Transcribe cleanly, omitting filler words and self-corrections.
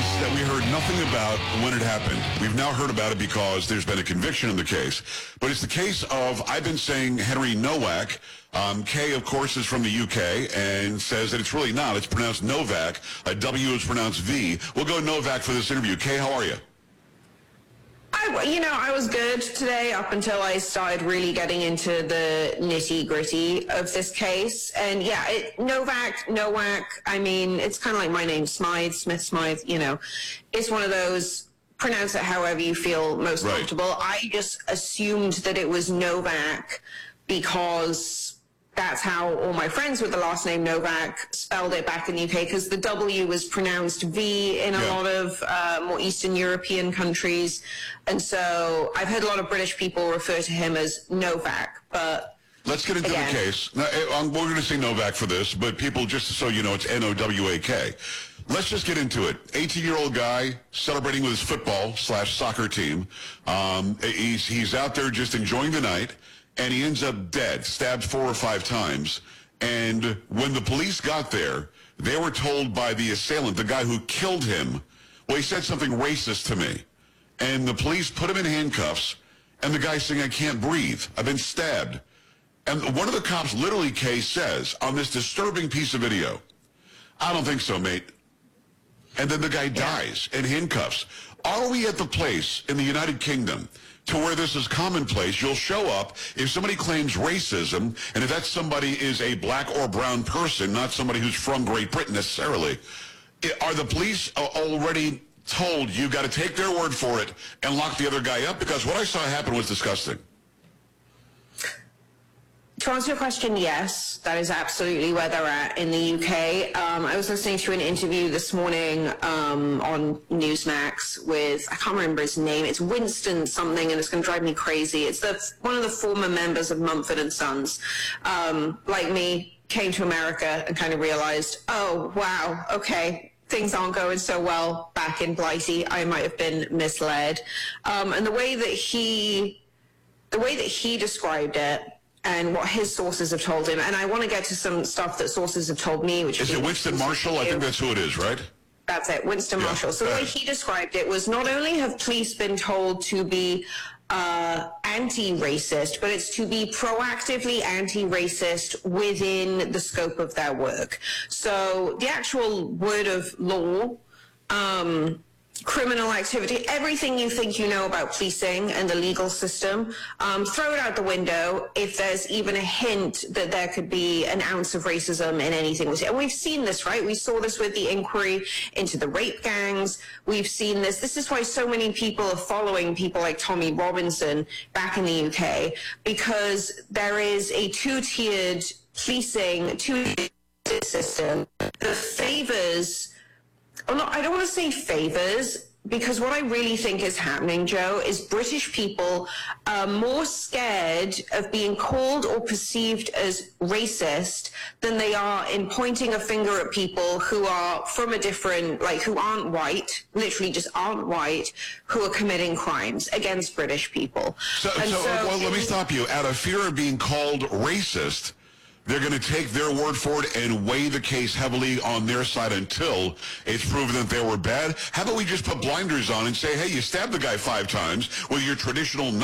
case that we heard nothing about when it happened. We've now heard about it because there's been a conviction in the case. But it's the case of, I've been saying Henry Nowak. Kay, of course, is from the UK and says that it's really not. It's pronounced Novak. A W is pronounced V. We'll go Novak for this interview. Kay, how are you? I was good today up until I started really getting into the nitty-gritty of this case. And yeah, Nowak, I mean, it's kind of like my name, Smith Smythe, It's one of those, pronounce it however you feel most comfortable. I just assumed that it was Novak because that's how all my friends with the last name Novak spelled it back in the UK, because the W was pronounced V in a lot of more Eastern European countries. And so I've heard a lot of British people refer to him as Novak, but... Let's get into the case. Now, we're going to say Novak for this, but people, just so you know, it's N-O-W-A-K. Let's just get into it. 18-year-old guy celebrating with his football/soccer team. He's out there just enjoying the night, and he ends up dead, stabbed 4 or 5 times. And when the police got there, they were told by the assailant, the guy who killed him, well, he said something racist to me. And the police put him in handcuffs, and the guy's saying, I can't breathe. I've been stabbed. And one of the cops literally, Kay, says on this disturbing piece of video, I don't think so, mate. And then the guy dies in handcuffs. Are we at the place in the United Kingdom to where this is commonplace? You'll show up if somebody claims racism, and if that somebody is a black or brown person, not somebody who's from Great Britain necessarily. Are the police already told you got to take their word for it and lock the other guy up? Because what I saw happen was disgusting. To answer your question, yes, that is absolutely where they're at in the UK. I was listening to an interview this morning on Newsmax with, I can't remember his name, it's Winston something, and it's going to drive me crazy. It's one of the former members of Mumford & Sons, like me, came to America and kind of realized, oh, wow, okay, things aren't going so well back in Blighty. I might have been misled. And the way that he described it, and what his sources have told him, and I want to get to some stuff that sources have told me. Which is it Winston Marshall? I think that's who it is, right? That's it, Winston Marshall. So the way he described it was, not only have police been told to be anti-racist, but it's to be proactively anti-racist within the scope of their work. So the actual word of law, criminal activity, everything you think you know about policing and the legal system, throw it out the window if there's even a hint that there could be an ounce of racism in anything. And we've seen this, right? We saw this with the inquiry into the rape gangs. We've seen this. This is why so many people are following people like Tommy Robinson back in the UK, because there is a two-tiered policing, two-tiered system that favors... Oh, no, I don't want to say favors, because what I really think is happening, Joe, is British people are more scared of being called or perceived as racist than they are in pointing a finger at people who are from a different, who aren't white, literally just aren't white, who are committing crimes against British people. Well, let me stop you. Out of fear of being called racist, they're going to take their word for it and weigh the case heavily on their side until it's proven that they were bad. How about we just put blinders on and say, hey, you stabbed the guy 5 times with your traditional